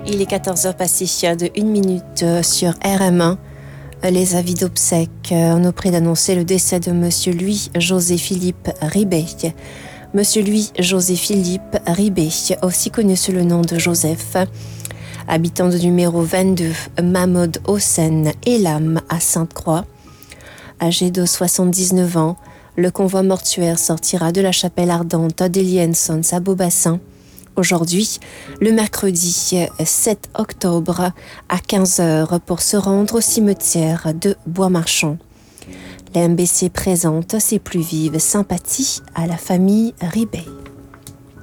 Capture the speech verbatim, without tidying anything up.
Il est quatorze heures passées de une minute sur R M un. Les avis d'obsèques, on nous prie d'annoncer le décès de Monsieur Louis-José Philippe Ribet. Monsieur Louis-José Philippe Ribet, aussi connu sous le nom de Joseph, habitant de numéro vingt-deux, Mahmoud Hossein Elam à Sainte-Croix. Âgé de soixante-dix-neuf ans, le convoi mortuaire sortira de la chapelle ardente d'Elienson à Beaubassin aujourd'hui, le mercredi sept octobre à quinze heures pour se rendre au cimetière de Bois-Marchand. La M B C présente ses plus vives sympathies à la famille Ribet.